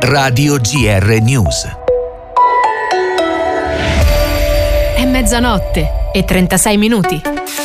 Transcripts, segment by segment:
Radio GR News. È mezzanotte e 36 minuti.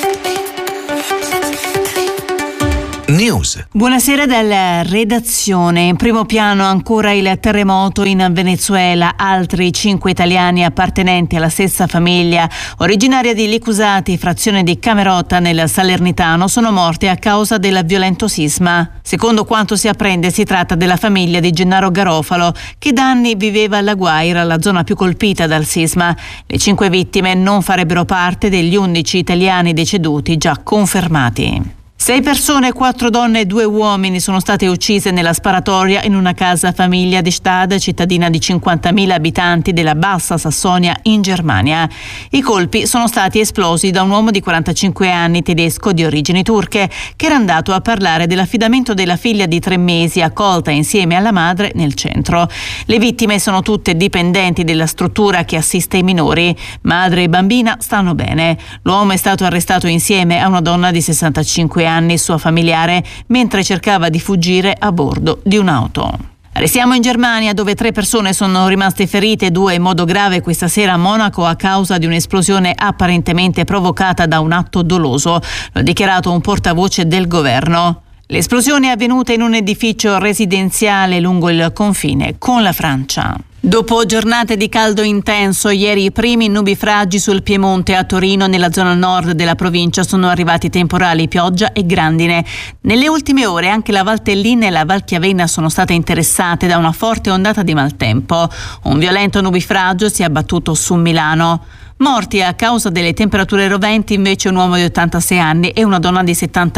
News. Buonasera dalla redazione. In primo piano ancora il terremoto in Venezuela. Altri 5 italiani appartenenti alla stessa famiglia, originaria di Licusati, frazione di Camerota nel Salernitano, sono morti a causa del violento sisma. Secondo quanto si apprende, si tratta della famiglia di Gennaro Garofalo, che da anni viveva alla Guaira, la zona più colpita dal sisma. Le 5 vittime non farebbero parte degli 11 italiani deceduti già confermati. 6 persone, 4 donne e 2 uomini sono state uccise nella sparatoria in una casa famiglia di Stad, cittadina di 50.000 abitanti della Bassa Sassonia in Germania. I colpi sono stati esplosi da un uomo di 45 anni tedesco di origini turche che era andato a parlare dell'affidamento della figlia di 3 mesi accolta insieme alla madre nel centro. Le vittime sono tutte dipendenti della struttura che assiste i minori. Madre e bambina stanno bene. L'uomo è stato arrestato insieme a una donna di 65 anni, sua familiare, mentre cercava di fuggire a bordo di un'auto. Restiamo in Germania, dove 3 persone sono rimaste ferite, 2 in modo grave questa sera a Monaco a causa di un'esplosione apparentemente provocata da un atto doloso. Lo ha dichiarato un portavoce del governo. L'esplosione è avvenuta in un edificio residenziale lungo il confine con la Francia. Dopo giornate di caldo intenso, ieri i primi nubifragi sul Piemonte. A Torino, nella zona nord della provincia, sono arrivati temporali, pioggia e grandine. Nelle ultime ore anche la Valtellina e la Val Chiavenna sono state interessate da una forte ondata di maltempo. Un violento nubifragio si è abbattuto su Milano. Morti a causa delle temperature roventi invece un uomo di 86 anni e una donna di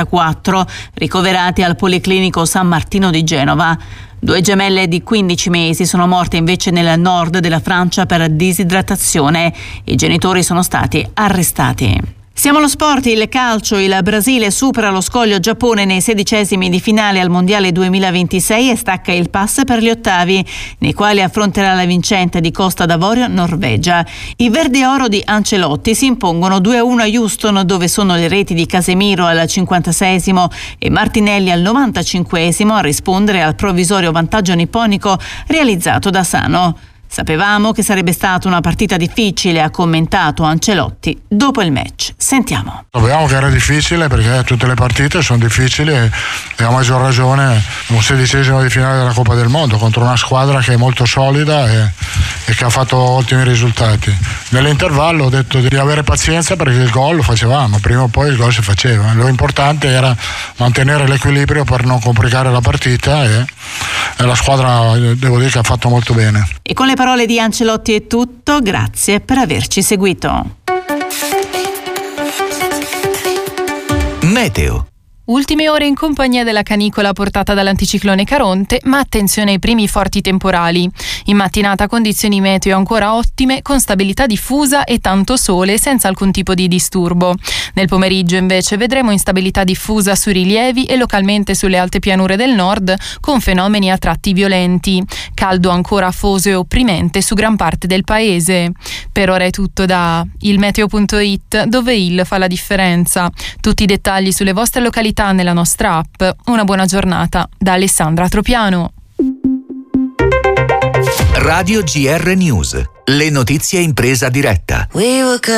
74, ricoverati al Policlinico San Martino di Genova. 2 gemelle di 15 mesi sono morte invece nel nord della Francia per disidratazione. I genitori sono stati arrestati. Siamo allo sport, il calcio. Il Brasile supera lo scoglio Giappone nei 16esimi di finale al Mondiale 2026 e stacca il pass per gli ottavi, nei quali affronterà la vincente di Costa d'Avorio, Norvegia. I verdi oro di Ancelotti si impongono 2-1 a Houston, dove sono le reti di Casemiro al 56esimo e Martinelli al 95esimo a rispondere al provvisorio vantaggio nipponico realizzato da Sano. Sapevamo che sarebbe stata una partita difficile, ha commentato Ancelotti dopo il match. Sentiamo. Sapevamo che era difficile perché tutte le partite sono difficili e a maggior ragione un 16esimo di finale della Coppa del Mondo contro una squadra che è molto solida e che ha fatto ottimi risultati. Nell'intervallo ho detto di avere pazienza perché il gol lo facevamo, prima o poi il gol si faceva. Lo importante era mantenere l'equilibrio per non complicare la partita e la squadra devo dire che ha fatto molto bene. E con le parole di Ancelotti è tutto, grazie per averci seguito. Meteo. Ultime ore in compagnia della canicola portata dall'anticiclone Caronte, ma attenzione ai primi forti temporali. In mattinata condizioni meteo ancora ottime, con stabilità diffusa e tanto sole senza alcun tipo di disturbo. Nel pomeriggio invece vedremo instabilità diffusa sui rilievi e localmente sulle alte pianure del nord, con fenomeni a tratti violenti. Caldo ancora afoso e opprimente su gran parte del paese. Per ora è tutto da ilmeteo.it, dove il fa la differenza. Tutti i dettagli sulle vostre località nella nostra app. Una buona giornata da Alessandra Tropiano. Radio GR News. Le notizie in presa diretta.